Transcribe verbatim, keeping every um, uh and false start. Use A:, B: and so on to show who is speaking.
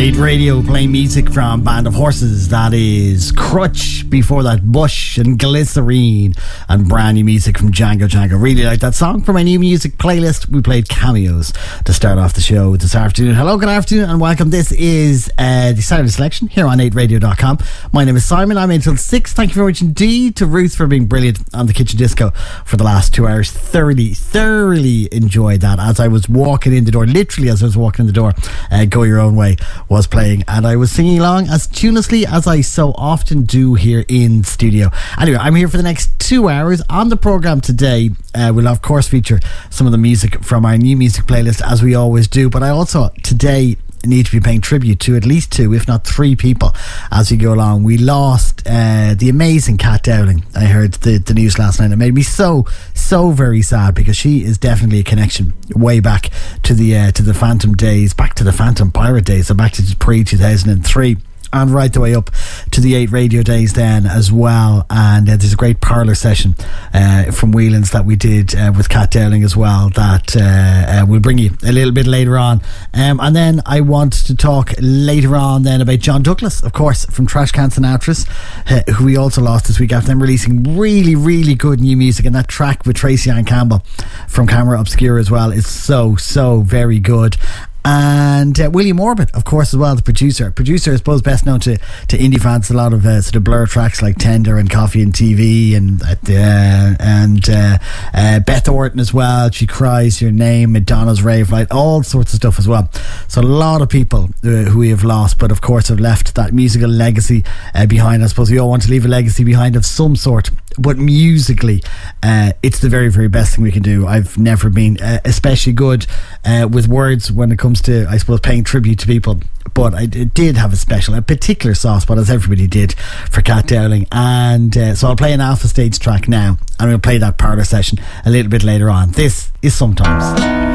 A: eight Radio, playing music from Band of Horses. That is Crutch, before that Bush and Glycerine, and brand new music from Django Django. Really like that song. For my new music playlist, we played Cameos to start off the show this afternoon. Hello, good afternoon and welcome. This is uh, the Saturday Selection here on eight radio dot com. My name is Simon. I'm in until six. Thank you very much indeed to Ruth for being brilliant on the Kitchen Disco for the last two hours. Thoroughly, thoroughly enjoyed that. As I was walking in the door, literally as I was walking in the door, uh, Go Your Own Way was playing, and I was singing along as tunelessly as I so often do here in studio. Anyway, I'm here for the next two hours. On the programme today, uh, we'll of course feature some of the music from our new music playlist, as we always do, but I also today need to be paying tribute to at least two, if not three people as we go along. We lost uh, the amazing Kat Dowling. I heard the, the news last night. It made me so so very sad, because she is definitely a connection way back to the uh, to the Phantom days, back to the Phantom Pirate days, so back to pre two thousand three. And right the way up to the eight Radio days then as well. And uh, there's a great parlour session uh, from Whelan's that we did uh, with Kat Dowling as well, that uh, uh, we'll bring you a little bit later on. Um, and then I want to talk later on then about John Douglas, of course, from Trash Can Sinatra's, uh, who we also lost this week after them releasing really, really good new music. And that track with Tracy Ann Campbell from Camera Obscura as well is so, so very good. And uh, William Orbit, of course, as well, the producer. Producer, I suppose, best known to, to indie fans, a lot of uh, sort of Blur tracks like Tender and Coffee and T V, and uh, and uh, uh, Beth Orton as well. She Cries Your Name, Madonna's Rave Light, all sorts of stuff as well. So a lot of people uh, who we have lost, but of course have left that musical legacy uh, behind. I suppose we all want to leave a legacy behind of some sort, but musically, uh, it's the very, very best thing we can do. I've never been uh, especially good uh, with words when it comes to, I suppose, paying tribute to people, but I d- did have a special, a particular soft spot, as everybody did, for Kat Dowling. And uh, so I'll play an Alpha Stage track now, and we'll play that parlour session a little bit later on. This is Sometimes.